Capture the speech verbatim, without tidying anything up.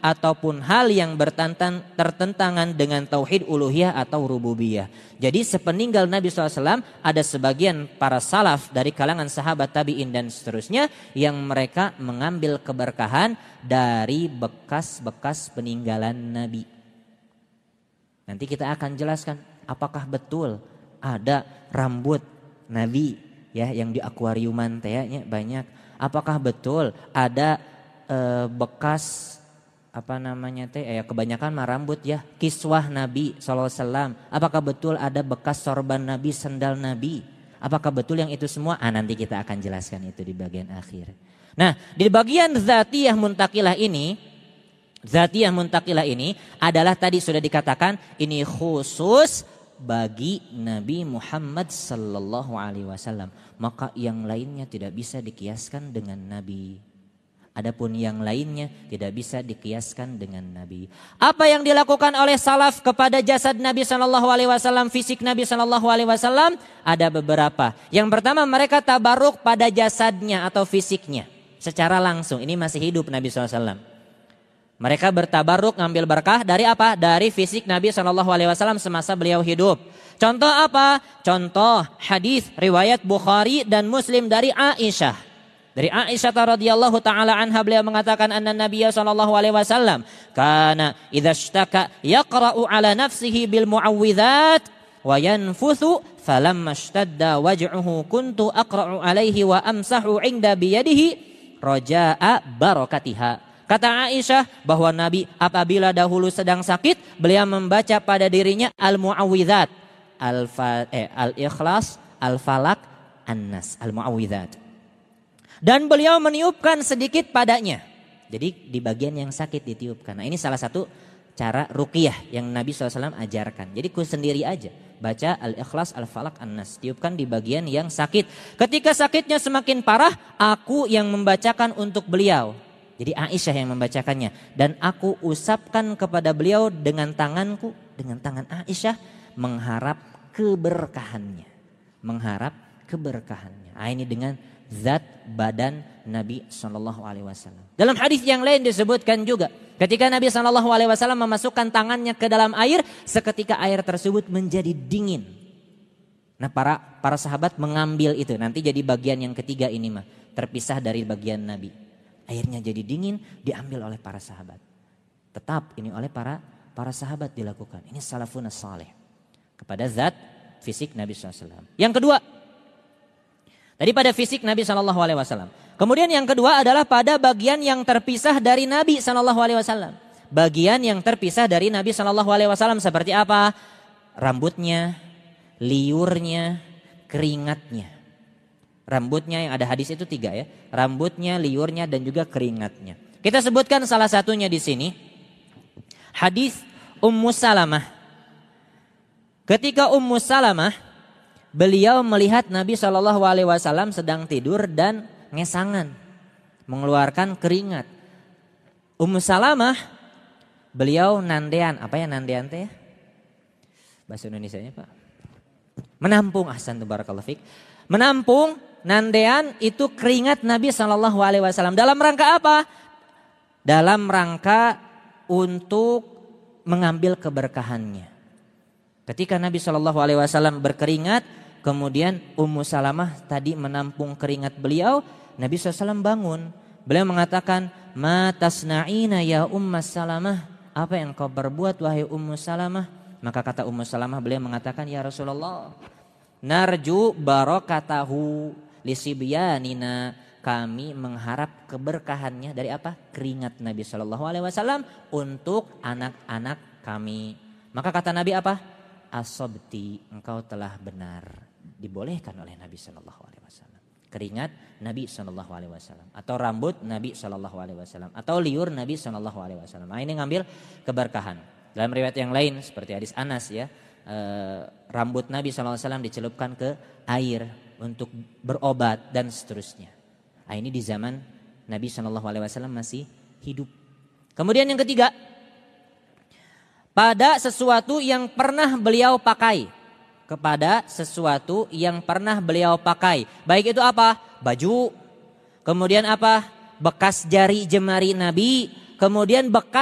ataupun hal yang bertentangan tertentangan dengan tauhid uluhiyah atau rububiyah. Jadi sepeninggal Nabi shallallahu alaihi wasallam ada sebagian para salaf dari kalangan sahabat tabi'in dan seterusnya yang mereka mengambil keberkahan dari bekas-bekas peninggalan Nabi. Nanti kita akan jelaskan apakah betul ada rambut Nabi ya yang di akuariuman teh banyak. Apakah betul ada e, bekas apa namanya teh ya kebanyakan mah rambut ya kiswah Nabi shallallahu alaihi wasallam. Apakah betul ada bekas sorban Nabi, sendal Nabi? Apakah betul yang itu semua? Ah, nanti kita akan jelaskan itu di bagian akhir. Nah, di bagian dzatiyah muntakilah ini, dzatiyah muntakilah ini adalah tadi sudah dikatakan ini khusus bagi Nabi Muhammad sallallahu alaihi wasallam. Maka yang lainnya tidak bisa dikiaskan dengan Nabi. Adapun yang lainnya tidak bisa dikiaskan dengan Nabi. Apa yang dilakukan oleh salaf kepada jasad Nabi sallallahu alaihi wasallam, fisik Nabi sallallahu alaihi wasallam ada beberapa. Yang pertama mereka tabaruk pada jasadnya atau fisiknya secara langsung. Ini masih hidup Nabi sallallahu alaihi wasallam. Mereka bertabaruk ngambil berkah dari apa? Dari fisik Nabi sallallahu alaihi wasallam semasa beliau hidup. Contoh apa? Contoh hadis riwayat Bukhari dan Muslim dari Aisyah. Dari Aisyah radhiyallahu taala anha beliau mengatakan anna Nabiya sallallahu alaihi wasallam kana idza ishtaka yaqra'u ala nafsihi bil mu'awwidzat wa yanfuthu falamma ishtadda waj'uhu kuntu aqra'u alaihi wa amsahu 'inda biyadihi raja'a barakatiha. Kata Aisyah bahwa Nabi apabila dahulu sedang sakit beliau membaca pada dirinya al-mu'awwidzat, al-fa, eh, al-ikhlas, al-falak, an-nas, al-mu'awwidzat. Dan beliau meniupkan sedikit padanya. Jadi di bagian yang sakit ditiupkan. Nah ini salah satu cara ruqyah yang Nabi shallallahu alaihi wasallam ajarkan. Jadi ku sendiri aja. Baca al-ikhlas, al-falak, an-nas. Tiupkan di bagian yang sakit. Ketika sakitnya semakin parah, aku yang membacakan untuk beliau. Jadi Aisyah yang membacakannya. Dan aku usapkan kepada beliau dengan tanganku. Dengan tangan Aisyah. Mengharap keberkahannya. Mengharap keberkahannya. Nah, ini dengan zat badan Nabi shallallahu alaihi wasallam. Dalam hadis yang lain disebutkan juga ketika Nabi shallallahu alaihi wasallam memasukkan tangannya ke dalam air, seketika air tersebut menjadi dingin. Nah para para sahabat mengambil itu, nanti jadi bagian yang ketiga ini mah terpisah dari bagian Nabi. Airnya jadi dingin diambil oleh para sahabat. Tetap ini oleh para para sahabat dilakukan. Ini salafun saleh kepada zat fisik Nabi shallallahu alaihi wasallam. Yang kedua, tadi pada fisik Nabi shallallahu alaihi wasallam. Kemudian yang kedua adalah pada bagian yang terpisah dari Nabi shallallahu alaihi wasallam. Bagian yang terpisah dari Nabi shallallahu alaihi wasallam seperti apa? Rambutnya, liurnya, keringatnya. Rambutnya yang ada hadis itu tiga ya. Rambutnya, liurnya dan juga keringatnya. Kita sebutkan salah satunya di sini. Hadis Ummu Salamah. Ketika Ummu Salamah beliau melihat Nabi shallallahu alaihi wasallam sedang tidur dan ngesangan, mengeluarkan keringat. Ummu Salamah, beliau nandean, apa ya nandean teh? Bahasa Indonesianya Pak? Menampung, ahsan barakallahu fik. Menampung, nandean itu keringat Nabi shallallahu alaihi wasallam. Dalam rangka apa? Dalam rangka untuk mengambil keberkahannya. Ketika Nabi shallallahu alaihi wasallam berkeringat, kemudian Ummu Salamah tadi menampung keringat beliau, Nabi shallallahu alaihi wasallam bangun. Beliau mengatakan, "Ma tasna'ina ya Ummu Salamah?" Apa yang kau berbuat wahai Ummu Salamah? Maka kata Ummu Salamah, beliau mengatakan, "Ya Rasulullah, narju barakatahu lisibyanina." Kami mengharap keberkahannya dari apa? Keringat Nabi shallallahu alaihi wasallam untuk anak-anak kami. Maka kata Nabi apa? Asobti, engkau telah benar. Dibolehkan oleh Nabi shallallahu alaihi wasallam. Keringat Nabi shallallahu alaihi wasallam atau rambut Nabi shallallahu alaihi wasallam atau liur Nabi shallallahu alaihi wasallam. Nah, ini ngambil keberkahan. Dalam riwayat yang lain seperti hadis Anas ya, e, rambut Nabi shallallahu alaihi wasallam dicelupkan ke air untuk berobat dan seterusnya. Nah, ini di zaman Nabi shallallahu alaihi wasallam masih hidup. Kemudian yang ketiga, pada sesuatu yang pernah beliau pakai. Kepada sesuatu yang pernah beliau pakai. Baik itu apa? Baju. Kemudian apa? Bekas jari jemari Nabi. Kemudian bekas